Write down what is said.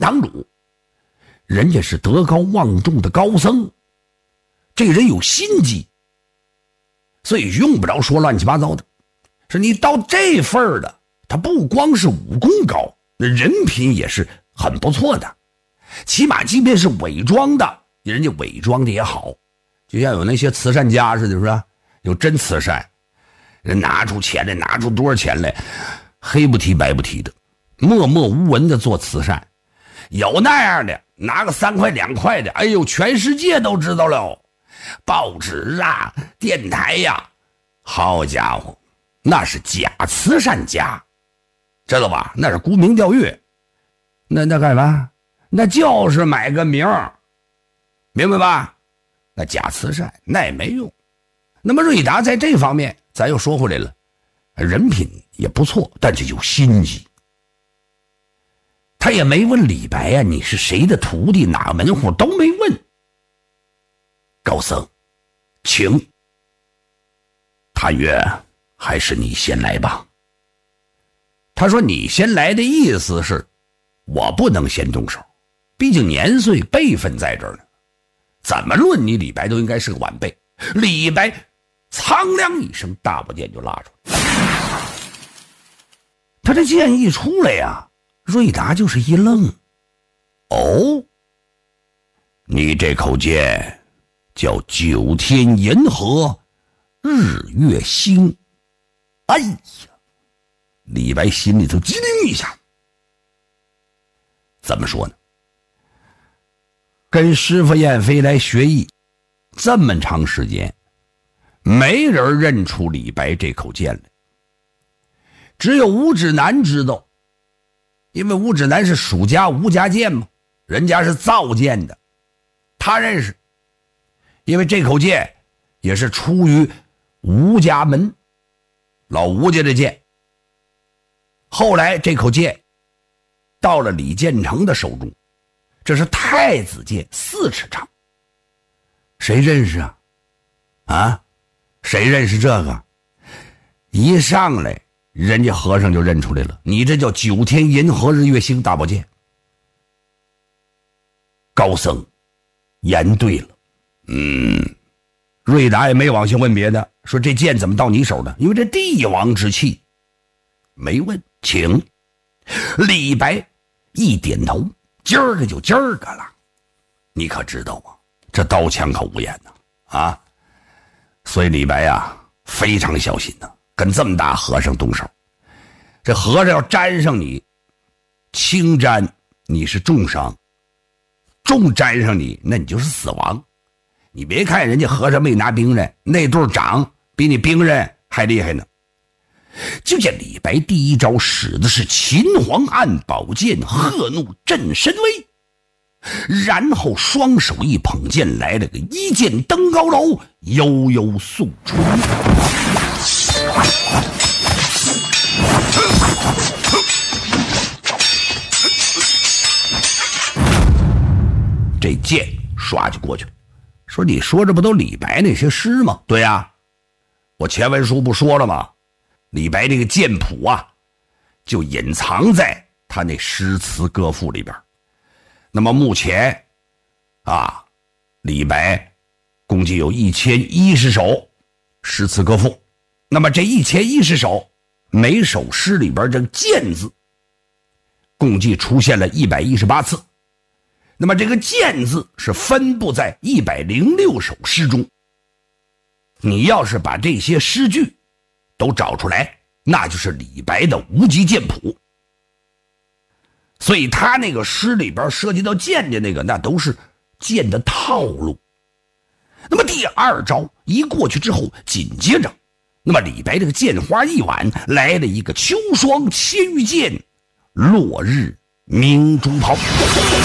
堂主，人家是德高望重的高僧，这个人有心机，所以用不着说乱七八糟的。是你到这份儿的，他不光是武功高，那人品也是很不错的，起码即便是伪装的，人家伪装的也好，就像有那些慈善家似的，是吧？有真慈善，人拿出钱来，拿出多少钱来，黑不提白不提的，默默无闻的做慈善。有那样的拿个3块2块的，哎呦，全世界都知道了，报纸啊，电台呀，好家伙，那是假慈善家，知道吧？那是沽名钓誉，那干嘛？那就是买个名，明白吧？那假慈善那也没用。那么瑞达在这方面，咱又说回来了，人品也不错，但是有心机。他也没问李白呀，你是谁的徒弟，哪个门户都没问。高僧，请。他曰：还是你先来吧。他说你先来的意思是，我不能先动手，毕竟年岁辈分在这儿呢。怎么论你李白都应该是个晚辈。李白苍凉一声，大宝剑就拉出来。他这剑一出来呀，瑞达就是一愣。哦，你这口剑叫九天银河日月星。哎呀，李白心里头机灵一下。怎么说呢？跟师傅燕飞来学艺这么长时间，没人认出李白这口剑来，只有吴指南知道，因为吴指南是蜀家吴家剑嘛，人家是造剑的，他认识，因为这口剑也是出于吴家门，老吴家的剑。后来这口剑到了李建成的手中，这是太子剑，4尺长。谁认识啊？啊，谁认识这个？一上来人家和尚就认出来了，你这叫九天银河日月星大宝剑。高僧言对了。瑞达也没往下问别的，说这剑怎么到你手的？因为这帝王之气。没问，请。李白一点头，今儿个就今儿个了。你可知道吗？这刀枪可无眼呐，啊！所以李白呀，非常小心呐，跟这么大和尚动手。这和尚要沾上你，轻沾你是重伤，重沾上你，那你就是死亡。你别看人家和尚没拿兵刃，那对掌比你兵刃还厉害呢。就见李白第一招使的是秦皇暗宝剑，鹤怒震神威，然后双手一捧剑，来了个一剑登高楼，悠悠速出。这剑唰就过去了。说你说这不都李白那些诗吗？对呀，我前文书不说了吗？李白这个剑谱啊，就隐藏在他那诗词歌赋里边。那么目前啊，李白共计有1010首诗词歌赋。那么这1010首，每首诗里边这个剑字共计出现了118次。那么这个剑字是分布在106首诗中。你要是把这些诗句都找出来，那就是李白的无极剑谱。所以他那个诗里边涉及到剑的那个，那都是剑的套路。那么第二招一过去之后，紧接着，那么李白这个剑花一晚，来了一个秋霜千余剑，落日明珠袍。